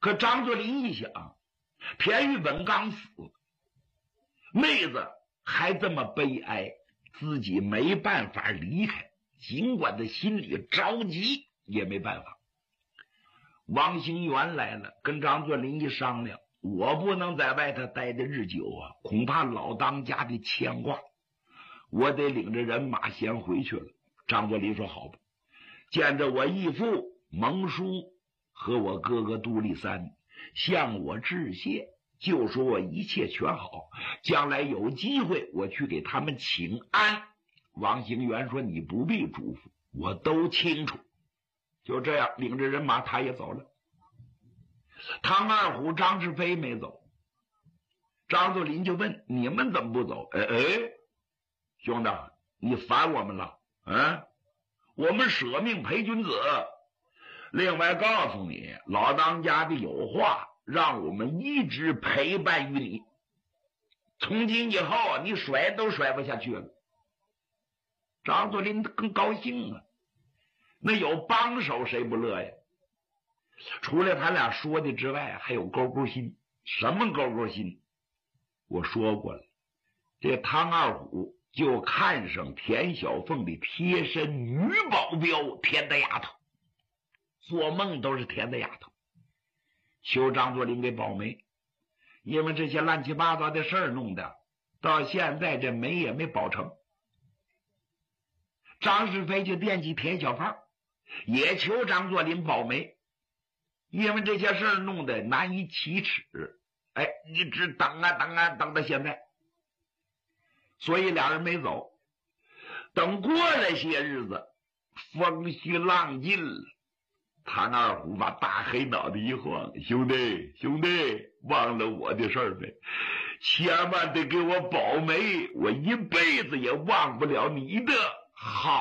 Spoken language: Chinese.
可张作霖一想，田玉本刚死，妹子还这么悲哀，自己没办法离开，尽管他心里着急也没办法。王兴元来了，跟张作霖一商量，我不能在外头待的日久啊，恐怕老当家的牵挂，我得领着人马先回去了。张作霖说好吧，见着我义父蒙叔和我哥哥杜立三向我致谢，就说我一切全好，将来有机会我去给他们请安。王兴元说你不必嘱咐，我都清楚。就这样领着人马他也走了。唐二虎张志飞没走，张作霖就问你们怎么不走？兄弟，你烦我们了啊？我们舍命陪君子。另外告诉你，老当家的有话，让我们一直陪伴于你，从今以后你甩都甩不下去了。张作霖更高兴了，那有帮手谁不乐呀？除了他俩说的之外，还有勾勾心。什么勾勾心？我说过了，这汤二虎就看上田小凤的贴身女保镖田大丫头，做梦都是田大丫头，求张作霖给保媒。因为这些乱七八糟的事儿弄的，到现在这媒也没保成。张世飞就惦记田小凤，也求张作霖保媒，因为这些事儿弄得难以启齿，一直等啊等啊等到现在，所以俩人没走。等过了些日子，风息浪尽了，谭二虎把大黑脑袋一晃，兄弟，忘了我的事儿没？千万得给我保媒，我一辈子也忘不了你的好。